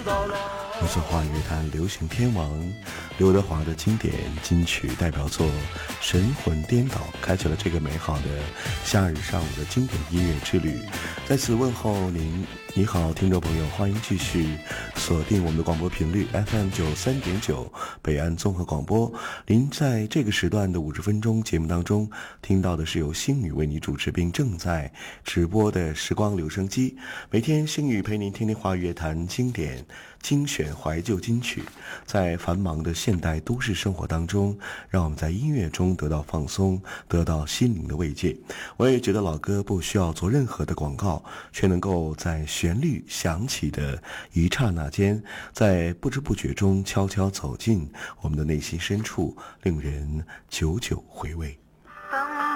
我是华语乐坛流行天王刘德华的经典金曲代表作《神魂颠倒》，开启了这个美好的夏日上午的经典音乐之旅。在此问候您，你好，听众朋友，欢迎继续锁定我们的广播频率 FM93.9 北安综合广播。您在这个时段的50分钟节目当中听到的是由星宇为你主持并正在直播的时光留声机。每天星宇陪您听听华语乐坛经典精选怀旧金曲，在繁忙的现代都市生活当中，让我们在音乐中得到放松，得到心灵的慰藉。我也觉得老歌不需要做任何的广告，却能够在旋律响起的一刹那间，在不知不觉中悄悄走进我们的内心深处，令人久久回味。